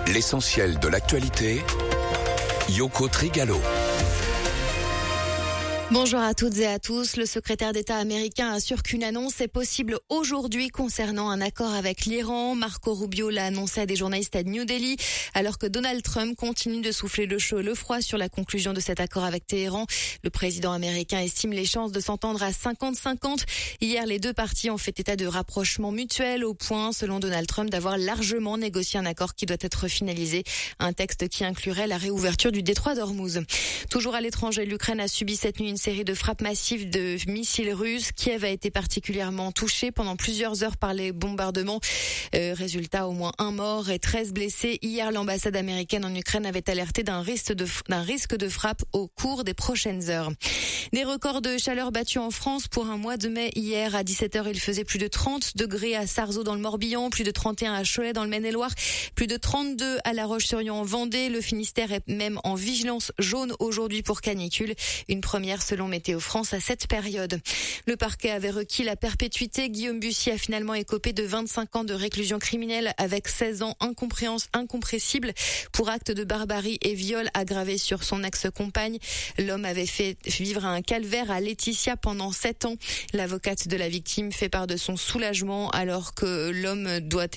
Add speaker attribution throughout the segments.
Speaker 1: L'essentiel de l'actualité, Yoko Trigalo.
Speaker 2: Bonjour à toutes et à tous. Le secrétaire d'État américain assure qu'une annonce est possible aujourd'hui concernant un accord avec l'Iran. Marco Rubio l'a annoncé à des journalistes à New Delhi, alors que Donald Trump continue de souffler le chaud et le froid sur la conclusion de cet accord avec Téhéran. Le président américain estime les chances de s'entendre à 50-50. Hier, les deux parties ont fait état de rapprochement mutuel au point, selon Donald Trump, d'avoir largement négocié un accord qui doit être finalisé. Un texte qui inclurait la réouverture du détroit d'Ormuz. Toujours à l'étranger, l'Ukraine a subi cette nuit une série de frappes massives de missiles russes. Kiev a été particulièrement touché pendant plusieurs heures par les bombardements. Résultat, au moins un mort et 13 blessés. Hier, l'ambassade américaine en Ukraine avait alerté d'un risque de frappe au cours des prochaines heures. Des records de chaleur battus en France pour un mois de mai. Hier, à 17h, il faisait plus de 30 degrés à Sarzeau dans le Morbihan, plus de 31 à Cholet dans le Maine-et-Loire, plus de 32 à La Roche-sur-Yon en Vendée. Le Finistère est même en vigilance jaune aujourd'hui pour canicule. Une première selon Météo France à cette période. Le parquet avait requis la perpétuité. Guillaume Bussy a finalement écopé de 25 ans de réclusion criminelle avec 16 ans incompressibles pour acte de barbarie et viol aggravé sur son ex-compagne. L'homme avait fait vivre un calvaire à Laetitia pendant 7 ans. L'avocate de la victime fait part de son soulagement alors que l'homme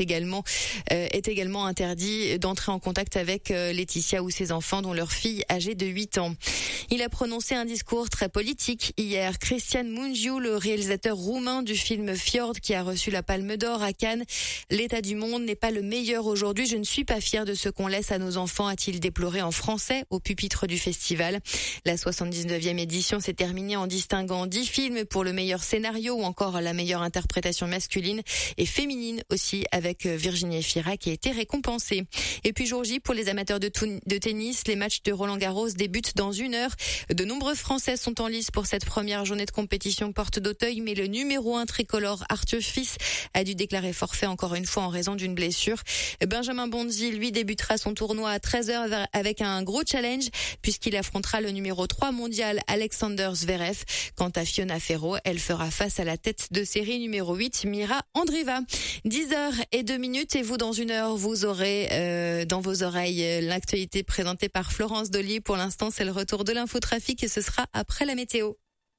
Speaker 2: est également interdit d'entrer en contact avec Laetitia ou ses enfants, dont leur fille âgée de 8 ans. Il a prononcé un discours très politique hier. Cristian Mungiu, le réalisateur roumain du film Fjord qui a reçu la Palme d'Or à Cannes. L'état du monde n'est pas le meilleur aujourd'hui. Je ne suis pas fier de ce qu'on laisse à nos enfants, a-t-il déploré en français au pupitre du festival. La 79e édition s'est terminée en distinguant 10 films pour le meilleur scénario ou encore la meilleure interprétation masculine et féminine aussi, avec Virginie Efira qui a été récompensée. Et puis jour J pour les amateurs de tennis, les matchs de Roland-Garros débutent dans 1 heure. De nombreux Français sont en lice pour cette première journée de compétition porte d'Auteuil, mais le numéro 1 tricolore Arthur Fils a dû déclarer forfait encore une fois en raison d'une blessure. Benjamin Bonzi, lui, débutera son tournoi à 13h avec un gros challenge puisqu'il affrontera le numéro 3 mondial Alexander Zverev. Quant à Fiona Ferro, elle fera face à la tête de série numéro 8, Mira Andreeva. 10h02 et vous, dans 1 heure, vous aurez dans vos oreilles l'actualité présentée par Florence Dolly. Pour l'instant, c'est le retour de l'infotrafic et ce sera après la météo.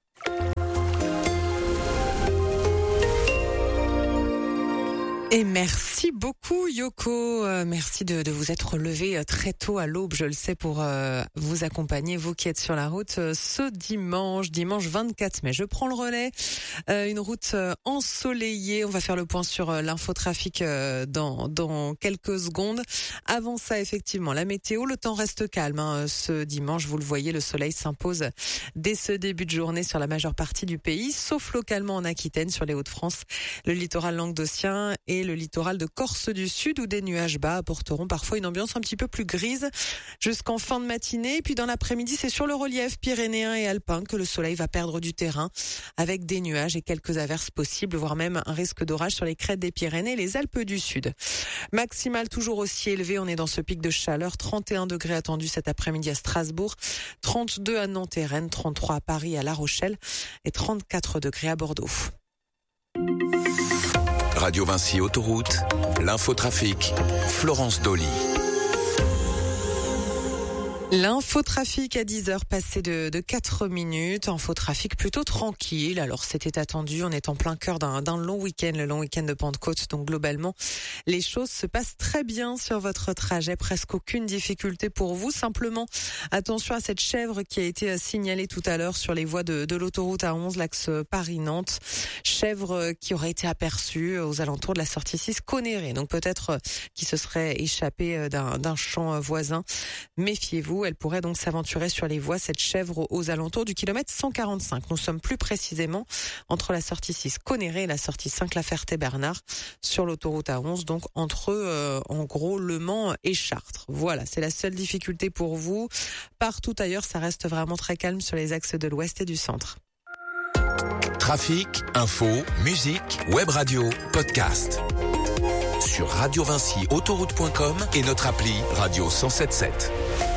Speaker 3: Et merci beaucoup Yoko, merci de vous être levé très tôt à l'aube, je le sais, pour vous accompagner, vous qui êtes sur la route ce dimanche 24 mai. Je prends le relais, une route ensoleillée, on va faire le point sur l'infotrafic dans quelques secondes. Avant ça, effectivement, la météo, le temps reste calme ce dimanche, vous le voyez, le soleil s'impose dès ce début de journée sur la majeure partie du pays, sauf localement en Aquitaine, sur les Hauts-de-France, le littoral languedocien et le littoral de Corse du Sud où des nuages bas apporteront parfois une ambiance un petit peu plus grise jusqu'en fin de matinée. Et puis dans l'après-midi, c'est sur le relief pyrénéen et alpin que le soleil va perdre du terrain avec des nuages et quelques averses possibles, voire même un risque d'orage sur les crêtes des Pyrénées et les Alpes du Sud. Maximal toujours aussi élevé, on est dans ce pic de chaleur, 31 degrés attendus cet après-midi à Strasbourg, 32 à Nantes et Rennes, 33 à Paris, à La Rochelle et 34 degrés à Bordeaux.
Speaker 1: Radio Vinci Autoroute, l'infotrafic, Florence Dolly.
Speaker 3: L'infotrafic à 10h passé de 4 minutes, infotrafic plutôt tranquille. Alors c'était attendu, on est en plein cœur d'un long week-end, le long week-end de Pentecôte. Donc globalement, les choses se passent très bien sur votre trajet, presque aucune difficulté pour vous. Simplement, attention à cette chèvre qui a été signalée tout à l'heure sur les voies de l'autoroute A11, l'axe Paris-Nantes. Chèvre qui aurait été aperçue aux alentours de la sortie 6 Conéré. Donc peut-être qui se serait échappée d'un champ voisin. Méfiez-vous. Elle pourrait donc s'aventurer sur les voies, cette chèvre, aux alentours du kilomètre 145. Nous sommes plus précisément entre la sortie 6 Conéré et la sortie 5 La Ferté-Bernard sur l'autoroute A11, donc entre en gros Le Mans et Chartres. Voilà, c'est la seule difficulté pour vous. Partout ailleurs, ça reste vraiment très calme sur les axes de l'ouest et du centre.
Speaker 1: Trafic, info, musique, web radio, podcast. Sur radiovinciautoroute.com et notre appli Radio 107.7.